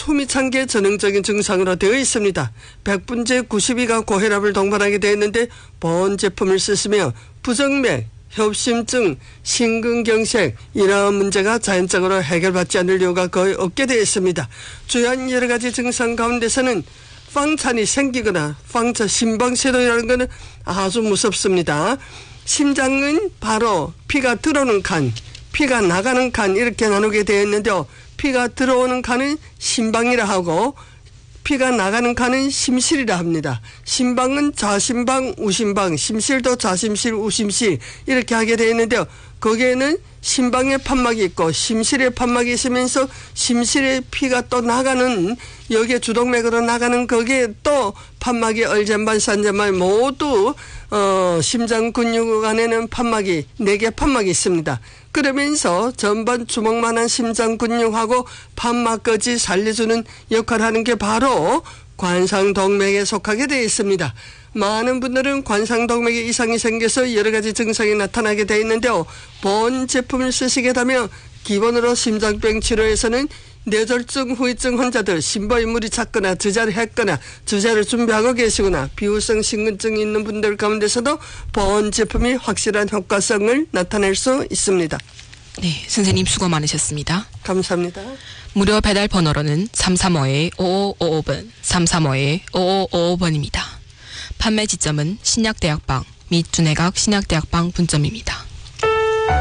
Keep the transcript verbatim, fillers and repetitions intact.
숨이 찬 게 전형적인 증상으로 되어 있습니다. 백 분째 구십이가 고혈압을 동반하게 되었는데 보온 제품을 쓰시며 부정맥, 협심증, 심근경색 이러한 문제가 자연적으로 해결받지 않을 이유가 거의 없게 되어 있습니다. 주요한 여러 가지 증상 가운데서는 빵찬이 생기거나 빵차 심방세동이라는 것은 아주 무섭습니다. 심장은 바로 피가 들어오는 칸, 피가 나가는 칸 이렇게 나누게 되어 있는데요. 피가 들어오는 칸은 심방이라 하고 피가 나가는 칸은 심실이라 합니다. 심방은 좌심방, 우심방, 심실도 좌심실, 우심실 이렇게 하게 되어 있는데요. 거기에는 심방에 판막이 있고 심실에 판막이 있으면서 심실에 피가 또 나가는 여기에 주동맥으로 나가는 거기에 또 판막이 얼젠반 산젠반 모두 어, 심장 근육 안에는 판막이 네 개 판막이 있습니다. 그러면서 전반 주먹만한 심장 근육하고 판막까지 살려주는 역할을 하는 게 바로 관상동맥에 속하게 되어 있습니다. 많은 분들은 관상동맥에 이상이 생겨서 여러 가지 증상이 나타나게 되어 있는데요. 보온 제품을 쓰시게 되면 기본으로 심장병 치료에서는 뇌졸중 후유증 환자들 심부인물이 찼거나 주자를 했거나 주자를 준비하고 계시거나 비후성 심근증이 있는 분들 가운데서도 보온 제품이 확실한 효과성을 나타낼 수 있습니다. 네, 선생님 수고 많으셨습니다. 감사합니다. 무료 배달 번호로는 삼삼오 오오오오 번, 삼삼오 오오오오 번입니다. 판매 지점은 신약대학방 및 준의각 신약대학방 분점입니다.